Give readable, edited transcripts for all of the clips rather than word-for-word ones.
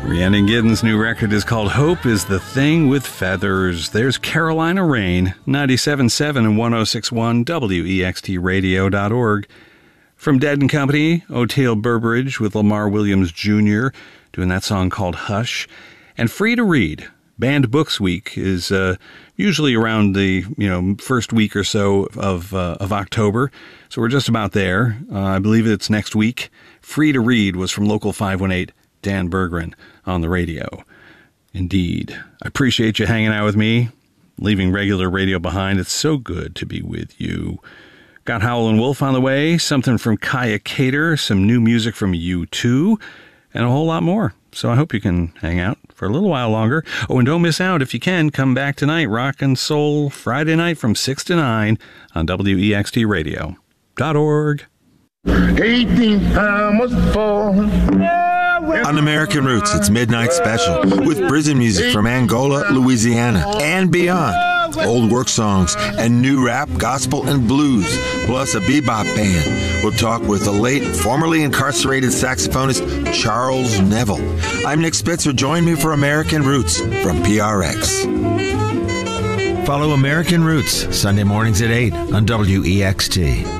Rhiannon Giddens' new record is called Hope is the Thing with Feathers. There's Carolina Rain, 97.7 and 106.1 WEXTradio.org. From Dead & Company, Oteil Burbridge with Lamar Williams Jr. doing that song called Hush. And Free to Read. Banned Books Week is usually around the first week or so of October. So we're just about there. I believe it's next week. Free to Read was from Local 518, Dan Berggren on the radio. Indeed. I appreciate you hanging out with me, leaving regular radio behind. It's so good to be with you. Got Howlin' Wolf on the way, something from Kaya Cater, some new music from U2, and a whole lot more. So I hope you can hang out for a little while longer. Oh, and don't miss out. If you can, come back tonight, Rock and Soul, Friday night from 6 to 9 on WEXTradio.org. 18 time was falling. On American Roots, it's Midnight Special with prison music from Angola, Louisiana, and beyond. Old work songs and new rap, gospel, and blues, plus a bebop band. We'll talk with the late, formerly incarcerated saxophonist Charles Neville. I'm Nick Spitzer. Join me for American Roots from PRX. Follow American Roots Sunday mornings at 8 on WEXT.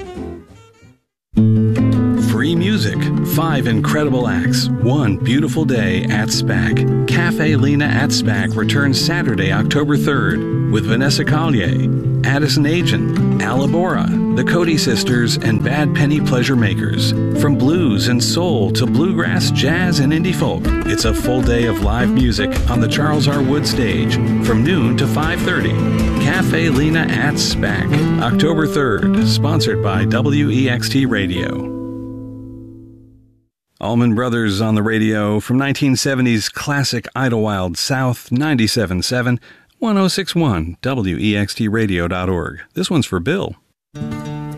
Free music, 5 incredible acts, one beautiful day at SPAC. Cafe Lena at SPAC returns Saturday, October 3rd with Vanessa Collier, Addison Agent, Alabora, the Cody Sisters, and Bad Penny Pleasure Makers. From blues and soul to bluegrass, jazz, and indie folk, it's a full day of live music on the Charles R. Wood stage from noon to 5:30. Cafe Lena at SPAC, October 3rd, sponsored by WEXT Radio. Allman Brothers on the radio from 1970s classic Idlewild South, 97.7, 106.1 WEXTradio.org. This one's for Bill.